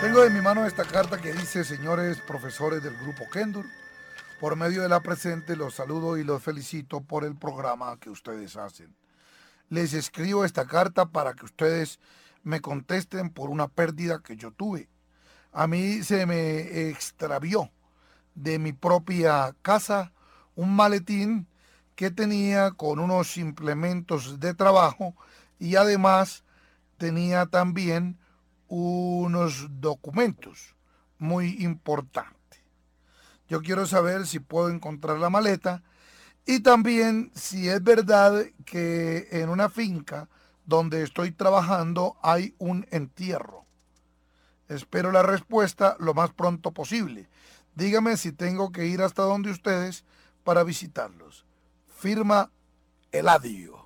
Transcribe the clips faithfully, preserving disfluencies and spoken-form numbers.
Tengo en mi mano esta carta que dice: señores profesores del grupo Kendur, por medio de la presente los saludo y los felicito por el programa que ustedes hacen. Les escribo esta carta para que ustedes me contesten por una pérdida que yo tuve. A mí se me extravió de mi propia casa un maletín que tenía con unos implementos de trabajo y además tenía también unos documentos muy importantes. Yo quiero saber si puedo encontrar la maleta y también si es verdad que en una finca donde estoy trabajando hay un entierro. Espero la respuesta lo más pronto posible. Dígame si tengo que ir hasta donde ustedes para visitarlos. Firma Eladio.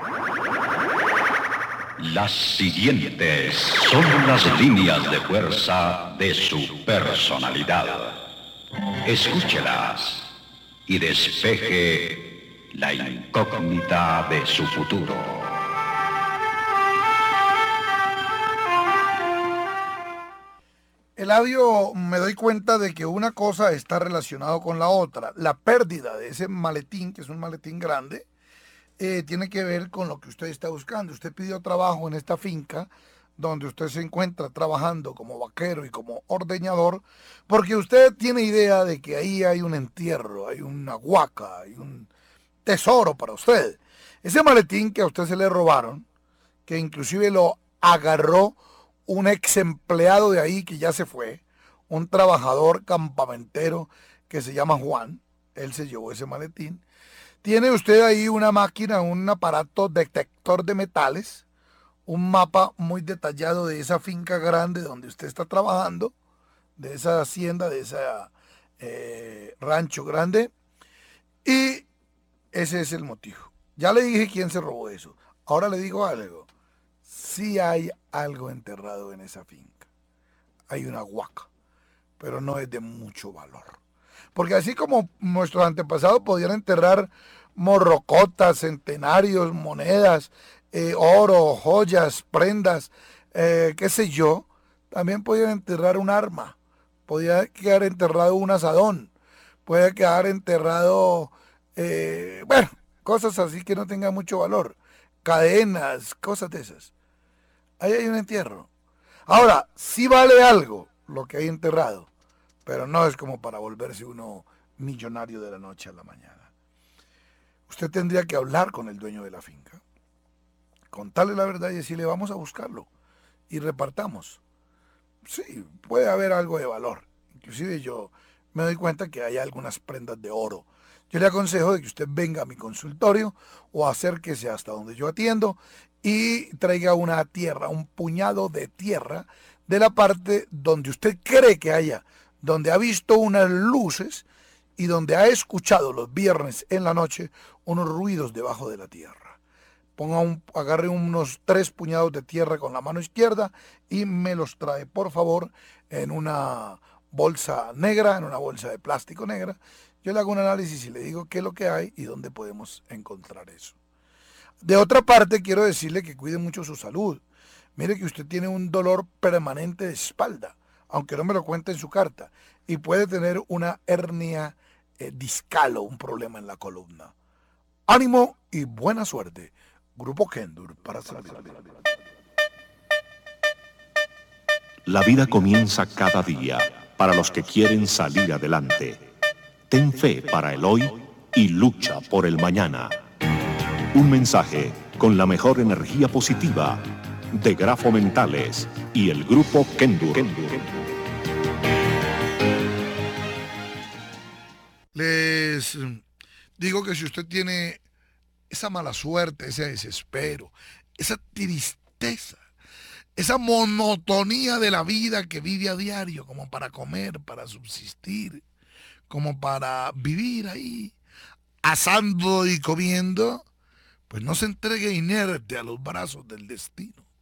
Las siguientes son las líneas de fuerza de su personalidad. Escúchelas y despeje la incógnita de su futuro. Eladio, me doy cuenta de que una cosa está relacionada con la otra. La pérdida de ese maletín, que es un maletín grande, eh, tiene que ver con lo que usted está buscando. Usted pidió trabajo en esta finca donde usted se encuentra trabajando como vaquero y como ordeñador, porque usted tiene idea de que ahí hay un entierro, hay una huaca, hay un tesoro para usted. Ese maletín que a usted se le robaron, que inclusive lo agarró un ex empleado de ahí que ya se fue, un trabajador campamentero que se llama Juan, él se llevó ese maletín. Tiene usted ahí una máquina, un aparato detector de metales, un mapa muy detallado de esa finca grande donde usted está trabajando, de esa hacienda, de ese eh, rancho grande, y ese es el motivo. Ya le dije quién se robó eso. Ahora le digo algo. Sí hay algo enterrado en esa finca. Hay una huaca, pero no es de mucho valor. Porque así como nuestros antepasados podían enterrar morrocotas, centenarios, monedas, eh, oro, joyas, prendas, eh, qué sé yo, también podían enterrar un arma, podía quedar enterrado un asadón, puede quedar enterrado, eh, bueno, cosas así que no tengan mucho valor, cadenas, cosas de esas. Ahí hay un entierro. Ahora, sí vale algo lo que hay enterrado, pero no es como para volverse uno millonario de la noche a la mañana. Usted tendría que hablar con el dueño de la finca, contarle la verdad y decirle: vamos a buscarlo y repartamos. Sí, puede haber algo de valor. Inclusive yo me doy cuenta que hay algunas prendas de oro. Yo le aconsejo de que usted venga a mi consultorio o acérquese hasta donde yo atiendo y traiga una tierra, un puñado de tierra de la parte donde usted cree que haya, donde ha visto unas luces y donde ha escuchado los viernes en la noche unos ruidos debajo de la tierra. Ponga un, agarre unos tres puñados de tierra con la mano izquierda y me los trae, por favor, en una bolsa negra, en una bolsa de plástico negra. Yo le hago un análisis y le digo qué es lo que hay y dónde podemos encontrar eso. De otra parte, quiero decirle que cuide mucho su salud. Mire que usted tiene un dolor permanente de espalda, aunque no me lo cuente en su carta, y puede tener una hernia eh, discal o un problema en la columna. Ánimo y buena suerte. Grupo Kendur para salir. La vida comienza cada día para los que quieren salir adelante. Ten fe para el hoy y lucha por el mañana. Un mensaje con la mejor energía positiva de Grafo Mentales y el Grupo Kendur. Les digo que si usted tiene esa mala suerte, ese desespero, esa tristeza, esa monotonía de la vida que vive a diario, como para comer, para subsistir, como para vivir ahí, asando y comiendo, pues no se entregue inerte a los brazos del destino.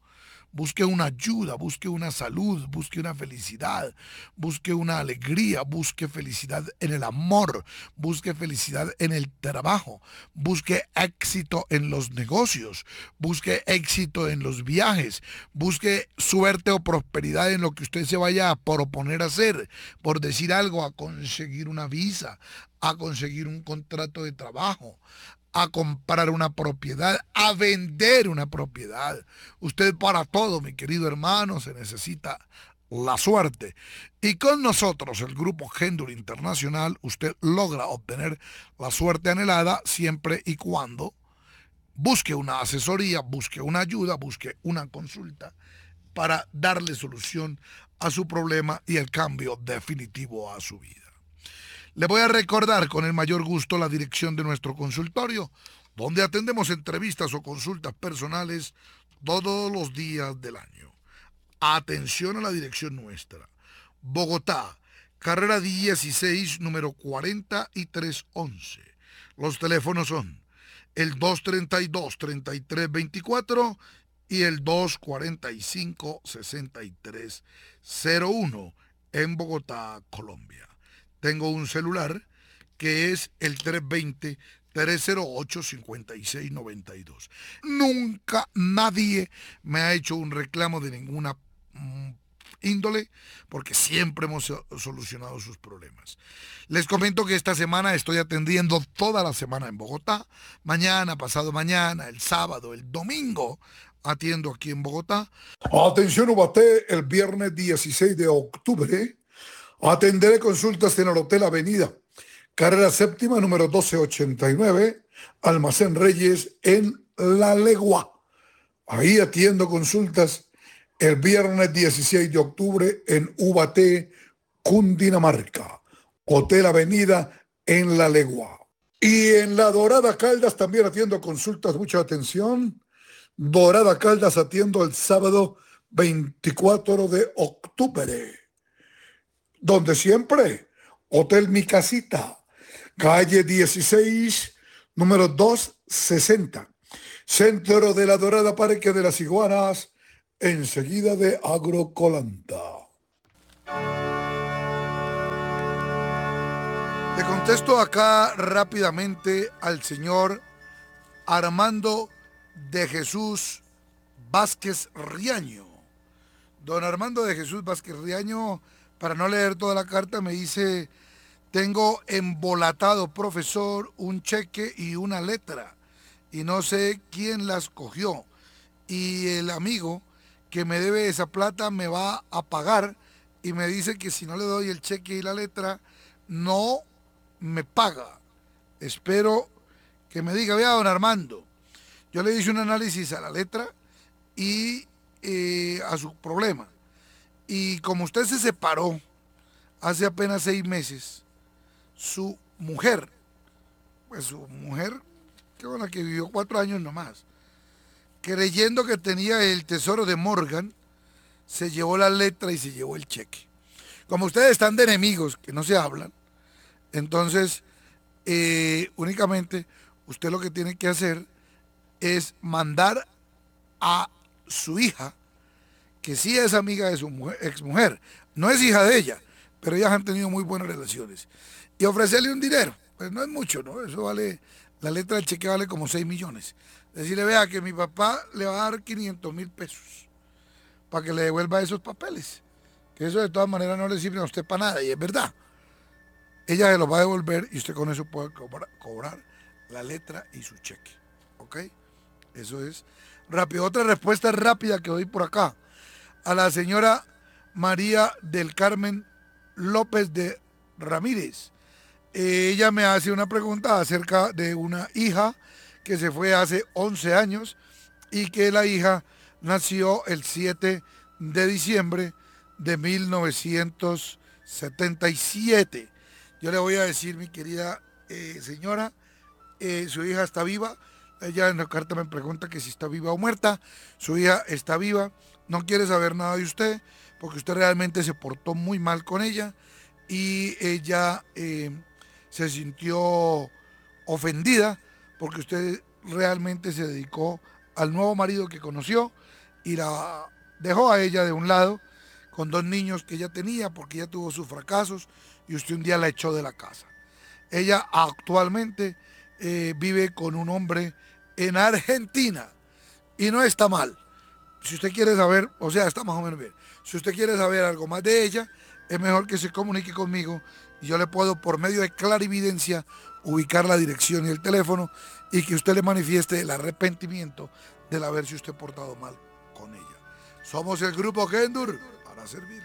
busque una ayuda, busque una salud, busque una felicidad, busque una alegría, busque felicidad en el amor, busque felicidad en el trabajo, busque éxito en los negocios, busque éxito en los viajes, busque suerte o prosperidad en lo que usted se vaya a proponer a hacer, por decir algo, a conseguir una visa, a conseguir un contrato de trabajo, a comprar una propiedad, a vender una propiedad. Usted, para todo, mi querido hermano, se necesita la suerte. Y con nosotros, el Grupo Gendul Internacional, usted logra obtener la suerte anhelada siempre y cuando busque una asesoría, busque una ayuda, busque una consulta para darle solución a su problema y el cambio definitivo a su vida. Le voy a recordar con el mayor gusto la dirección de nuestro consultorio, donde atendemos entrevistas o consultas personales todos los días del año. Atención a la dirección nuestra. Bogotá, carrera dieciséis, número cuarenta y tres once. Los teléfonos son el dos treinta y dos, treinta y tres veinticuatro y el dos cuarenta y cinco, sesenta y tres cero uno en Bogotá, Colombia. Tengo un celular que es el tres dos cero, tres cero ocho, cinco seis nueve dos. Nunca nadie me ha hecho un reclamo de ninguna mm, índole, porque siempre hemos solucionado sus problemas. Les comento que esta semana estoy atendiendo toda la semana en Bogotá. Mañana, pasado mañana, el sábado, el domingo, atiendo aquí en Bogotá. Atención, Ubaté, el viernes dieciséis de octubre. Atenderé consultas en el Hotel Avenida, carrera séptima, número doce ochenta y nueve, Almacén Reyes, en La Legua. Ahí atiendo consultas el viernes dieciséis de octubre en Ubaté, Cundinamarca. Hotel Avenida, en La Legua. Y en La Dorada Caldas también atiendo consultas, mucha atención. Dorada Caldas atiendo el sábado veinticuatro de octubre. Donde siempre, Hotel Mi Casita, calle dieciséis, número doscientos sesenta, Centro de La Dorada, Parque de las Iguanas, enseguida de Agrocolanta. Le contesto acá rápidamente al señor Armando de Jesús Vázquez Riaño. Don Armando de Jesús Vázquez Riaño, para no leer toda la carta, me dice: tengo embolatado, profesor, un cheque y una letra, y no sé quién las cogió, y el amigo que me debe esa plata me va a pagar, y me dice que si no le doy el cheque y la letra, no me paga. Espero que me diga. Vea, don Armando, yo le hice un análisis a la letra y eh, a su problema. Y como usted se separó hace apenas seis meses, su mujer, pues su mujer, que con la que vivió cuatro años nomás, creyendo que tenía el tesoro de Morgan, se llevó la letra y se llevó el cheque. Como ustedes están de enemigos, que no se hablan, entonces eh, únicamente usted lo que tiene que hacer es mandar a su hija, que sí es amiga de su mujer, exmujer, no es hija de ella, pero ellas han tenido muy buenas relaciones, y ofrecerle un dinero. Pues no es mucho, ¿no? Eso vale, la letra del cheque vale como seis millones. Decirle: vea que mi papá le va a dar quinientos mil pesos para que le devuelva esos papeles, que eso de todas maneras no le sirve a usted para nada, y es verdad. Ella se los va a devolver y usted con eso puede cobrar, cobrar la letra y su cheque, ¿ok? Eso es rápido. Otra respuesta rápida que doy por acá a la señora María del Carmen López de Ramírez. Eh, ella me hace una pregunta acerca de una hija que se fue hace once años y que la hija nació el siete de diciembre de mil novecientos setenta y siete. Yo le voy a decir, mi querida eh, señora, eh, su hija está viva. Ella en la carta me pregunta que si está viva o muerta. Su hija está viva, no quiere saber nada de usted, porque usted realmente se portó muy mal con ella, y ella eh, se sintió ofendida porque usted realmente se dedicó al nuevo marido que conoció y la dejó a ella de un lado con dos niños que ella tenía porque ella tuvo sus fracasos y usted un día la echó de la casa. Ella actualmente eh, vive con un hombre en Argentina y no está mal. Si usted quiere saber, o sea, está más o menos bien. Si usted quiere saber algo más de ella, es mejor que se comunique conmigo y yo le puedo, por medio de clarividencia, ubicar la dirección y el teléfono y que usted le manifieste el arrepentimiento del haberse usted portado mal con ella. Somos el Grupo Kendur para servirles.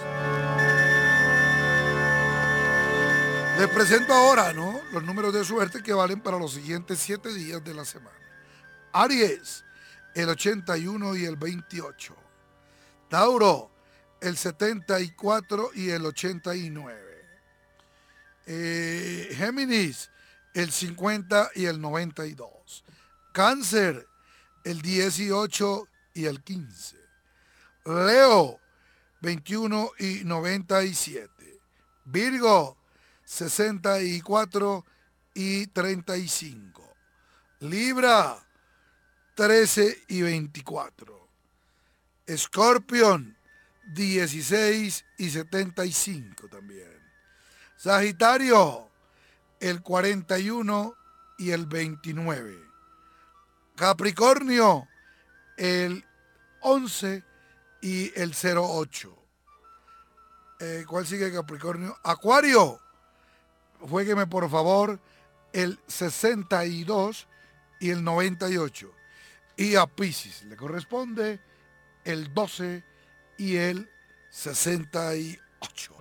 Les presento ahora, ¿no?, los números de suerte que valen para los siguientes siete días de la semana. Aries, el ochenta y uno y el veintiocho. Tauro, el setenta y cuatro y el ochenta y nueve. Eh, Géminis, el cincuenta y el noventa y dos. Cáncer, el dieciocho y el quince. Leo, veintiuno y noventa y siete. Virgo, sesenta y cuatro y treinta y cinco. Libra, trece y veinticuatro. Escorpión, dieciséis y setenta y cinco también. Sagitario, el cuarenta y uno y el veintinueve. Capricornio, el once y el cero ocho. Eh, ¿Cuál sigue, Capricornio? Acuario, juégueme por favor el sesenta y dos y el noventa y ocho. Y a Piscis le corresponde el doce y el sesenta y ocho.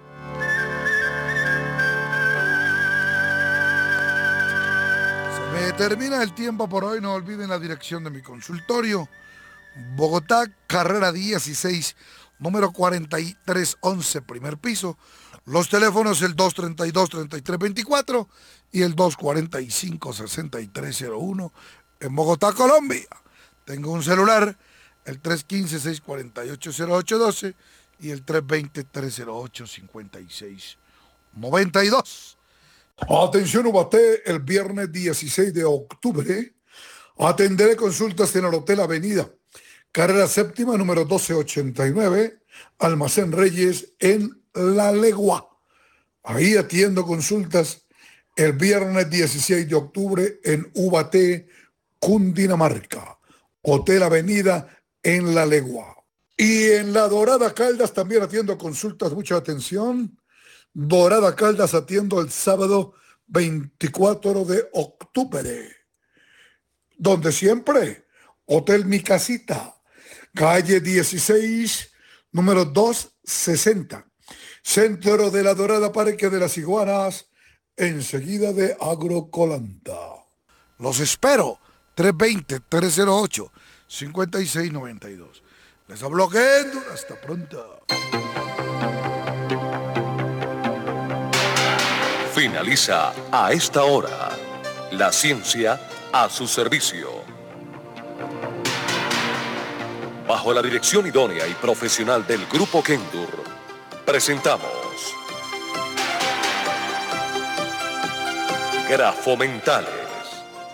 Se me termina el tiempo por hoy. No olviden la dirección de mi consultorio: Bogotá, carrera dieciséis, número cuarenta y tres once, primer piso. Los teléfonos el dos treinta y dos, treinta y tres veinticuatro y el dos cuarenta y cinco, sesenta y tres cero uno en Bogotá, Colombia. Tengo un celular, el tres uno cinco, seis cuatro ocho, cero ocho uno dos y el tres dos cero, tres cero ocho, cinco seis nueve dos. Atención Ubaté, el viernes dieciséis de octubre atenderé consultas en el Hotel Avenida, carrera séptima, número doce ochenta y nueve, Almacén Reyes, en La Legua. Ahí atiendo consultas el viernes dieciséis de octubre en Ubaté, Cundinamarca. Hotel Avenida en La Legua. Y en La Dorada Caldas también atiendo consultas, mucha atención. Dorada Caldas atiendo el sábado veinticuatro de octubre. Donde siempre, Hotel Mi Casita, calle dieciséis, número doscientos sesenta. Centro de La Dorada, Parque de las Iguanas, enseguida de Agrocolanta. Los espero. tres dos cero, tres cero ocho, cinco seis nueve dos. Les habló Kendur. Hasta pronto. Finaliza a esta hora la ciencia a su servicio. Bajo la dirección idónea y profesional del Grupo Kendur, presentamos Grafomentales.